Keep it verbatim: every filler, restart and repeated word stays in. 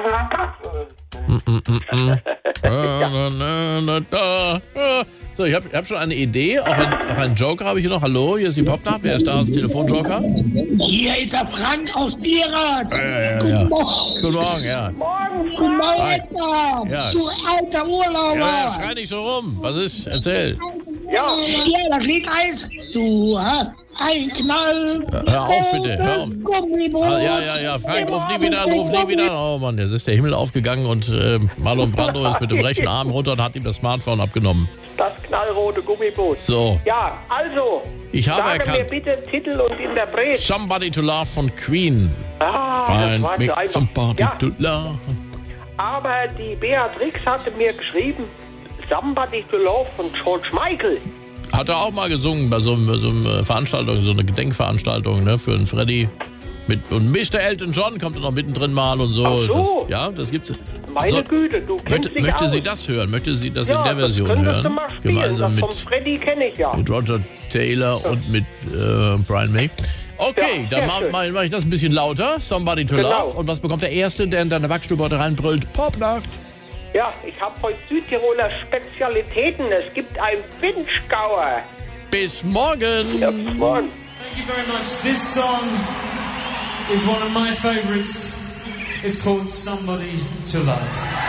So, ich habe hab schon eine Idee, auch, ein, auch einen Joker habe ich hier noch. Hallo, hier ist die Popnacht. Wer ist da als Telefonjoker? Hier ist der Frank aus Bierat. Ja, ja, ja. Guten Morgen. Guten Morgen, ja. Morgen, Guten Morgen, Ja. du alter Urlauber. Ja, ja, schrei nicht so rum. Was ist? Erzähl. Ja, ja, das Lied heißt, du hast ein Knall. Hör auf, bitte. Hör auf. Gummibus. Ah, ja, ja, ja. Frank, ruf nie wieder an, ruf nie wieder an. Oh Mann, jetzt ist der Himmel aufgegangen und äh, Marlon Brando ist mit dem rechten Arm runter und hat ihm das Smartphone abgenommen. Das knallrote Gummibus. So. Ja, also. Ich habe sagen erkannt. mir bitte Titel und Interpret. Somebody to Love von Queen. Ah, Find das war me so einfach. somebody Ja, to love. aber die Beatrix hatte mir geschrieben, Somebody to Love von George Michael. Hat er auch mal gesungen bei so einer so einem Veranstaltung, so eine Gedenkveranstaltung, ne, für den Freddy. Mit, und Mister Elton John kommt dann noch mittendrin mal und so. Ach so. Das, ja, das gibt's. Meine so, Güte, du kennst Möchte, dich möchte aus. sie das hören? Möchte sie das ja, in der Version das könntest hören? Du mal spielen. Gemeinsam das mit, von Freddy kenne ich ja. mit Roger Taylor ja. und mit äh, Brian May. Okay, ja, dann mache mach, mach ich das ein bisschen lauter. Somebody to genau. Love. Und was bekommt der Erste, der in deine Backstube heute reinbrüllt? Popnacht. Ja, ich habe heute Südtiroler Spezialitäten. Es gibt ein Winschgauer. Bis morgen. Ja, bis morgen. Thank you very much. This song is one of my favorites. It's called Somebody to Love.